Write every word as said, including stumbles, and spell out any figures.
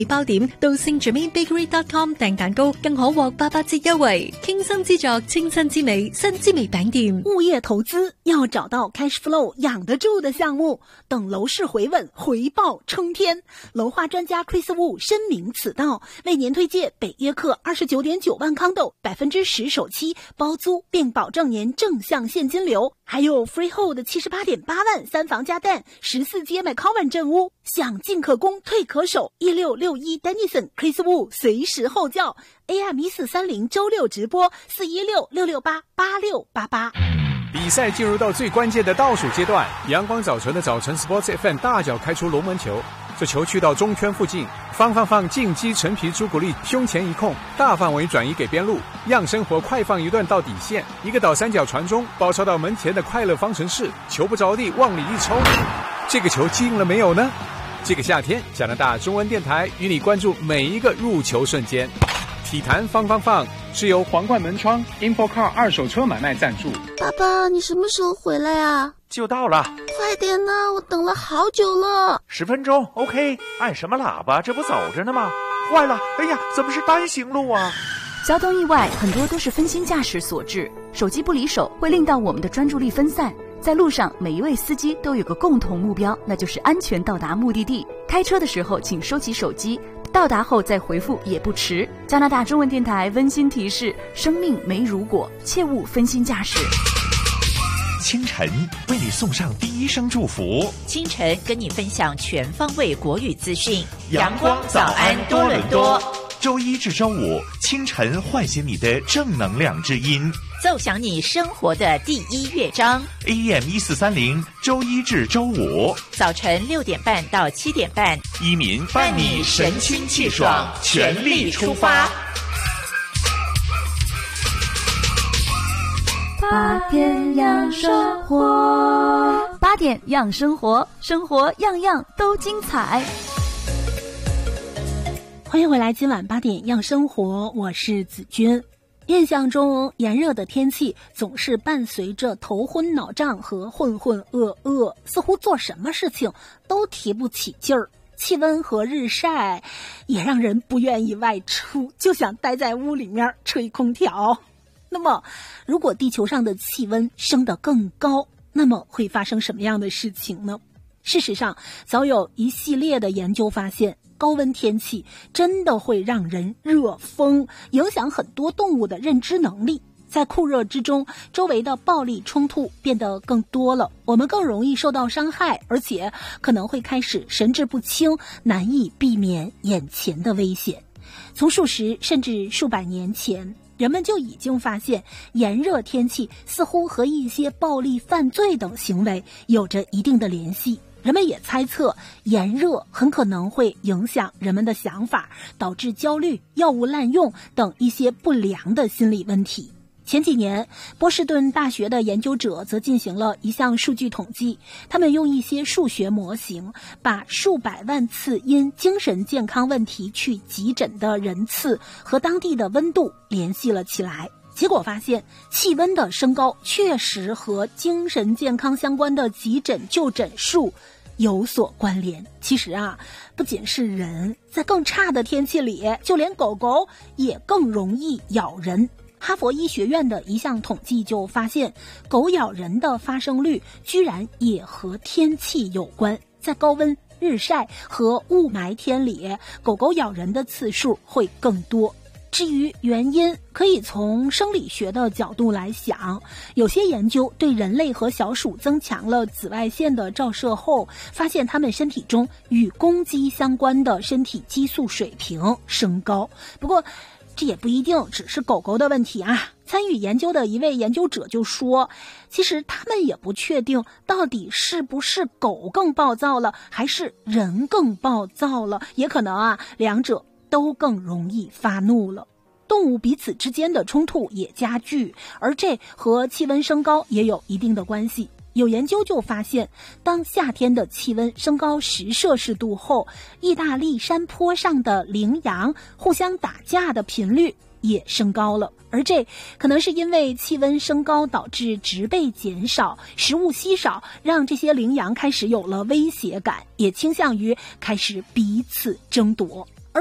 包點到聖哲明 bakery dot com 訂蛋糕，更可獲八八折優惠。傾心之作，清新之美，新之美餅店。 物業投資要找到 cash flow 養得住的項目，等樓市回穩，回報衝天。樓花專家 Chris Wu 深明此道，為您推介北約克二十九點九萬康豆，百分之十首期包租，並保證您正向現金流。還有 Freehold 七十八點八萬三房加蛋，十四街 McCowan 鎮屋，想進可攻，退可守。一六六一 Denison Chris Wu 隨時候叫 A M 一四三零周六直播四一六六六八八六八八。 比賽进入到最关键的倒数阶段，阳光早晨的早晨 Sports F M 大脚开出龙门球，这球去到中圈附近，方放放进击陈皮朱古力胸前一控，大范围转移给边路，样生活快放一段到底线，一个倒三角传中，包抄到门前的快乐方程式，球不着地往里一冲，这个球进了没有呢？这个夏天，加拿大中文电台与你关注每一个入球瞬间。体坛放放放是由皇冠门窗 InfoCar 二手车买卖赞助。 爸爸，你什么时候回来啊？ 就到了， 快点呢，我等了好久了。 十分钟 OK。 按什么喇叭？这不走着呢吗？坏了，哎呀，怎么是单行路啊？ 交通意外很多都是分心驾驶所致，手机不离手会令到我们的专注力分散。在路上，每一位司机都有个共同目标，那就是安全到达目的地。开车的时候请收起手机，到达后再回复也不迟。加拿大中文电台温馨提示：生命没如果，切勿分心驾驶。 清晨为你送上第一声祝福， 清晨跟你分享全方位国语资讯。阳光早安多伦多， 周一至周五清晨唤醒你的正能量之音， 奏响你生活的第一乐章。 A M 一四三零周一至周五早晨六点半到七点半， 依民伴你神清气爽，全力出发。 八点养生活，八点养生活，生活样样都精彩。 欢迎回来，今晚八点样生活，我是子君。印象中炎热的天气总是伴随着头昏脑胀和浑浑噩噩，似乎做什么事情都提不起劲儿。气温和日晒也让人不愿意外出，就想待在屋里面吹空调。那么如果地球上的气温升得更高，那么会发生什么样的事情呢？事实上，早有一系列的研究发现，高温天气真的会让人热疯，影响很多动物的认知能力。在酷热之中，周围的暴力冲突变得更多了，我们更容易受到伤害，而且可能会开始神志不清，难以避免眼前的危险。从数十甚至数百年前，人们就已经发现炎热天气似乎和一些暴力犯罪等行为有着一定的联系。人们也猜测炎热很可能会影响人们的想法，导致焦虑、药物滥用等一些不良的心理问题。前几年，波士顿大学的研究者则进行了一项数据统计，他们用一些数学模型，把数百万次因精神健康问题去急诊的人次和当地的温度联系了起来。结果发现，气温的升高确实和精神健康相关的急诊就诊数有所关联。其实啊，不仅是人，在更差的天气里，就连狗狗也更容易咬人。哈佛医学院的一项统计就发现，狗咬人的发生率居然也和天气有关。在高温、日晒和雾霾天里，狗狗咬人的次数会更多。至于原因，可以从生理学的角度来想，有些研究对人类和小鼠增强了紫外线的照射后，发现它们身体中与攻击相关的身体激素水平升高。不过这也不一定只是狗狗的问题啊。参与研究的一位研究者就说，其实他们也不确定到底是不是狗更暴躁了，还是人更暴躁了，也可能啊，两者都更容易发怒了。动物彼此之间的冲突也加剧，而这和气温升高也有一定的关系。有研究就发现，当夏天的气温升高十摄氏度后，意大利山坡上的羚羊互相打架的频率也升高了，而这可能是因为气温升高导致植被减少，食物稀少，让这些羚羊开始有了威胁感，也倾向于开始彼此争夺。